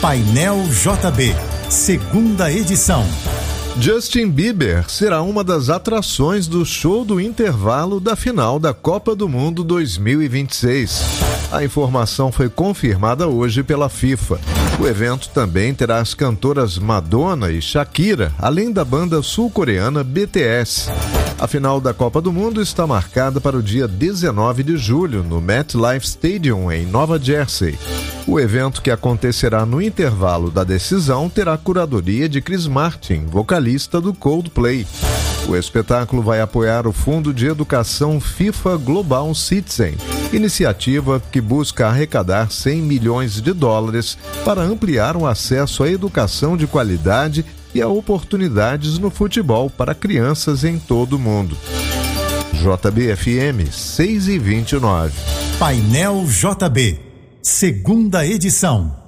Painel JB, segunda edição. Justin Bieber será uma das atrações do show do intervalo da final da Copa do Mundo 2026. A informação foi confirmada hoje pela FIFA. O evento também terá as cantoras Madonna e Shakira, além da banda sul-coreana BTS. A final da Copa do Mundo está marcada para o dia 19 de julho, no MetLife Stadium, em Nova Jersey. O evento, que acontecerá no intervalo da decisão, terá curadoria de Chris Martin, vocalista do Coldplay. O espetáculo vai apoiar o Fundo de Educação FIFA Global Citizen, iniciativa que busca arrecadar $100 milhões para ampliar o acesso à educação de qualidade e a oportunidades no futebol para crianças em todo o mundo. JB-FM 6h29. Painel JB, segunda edição.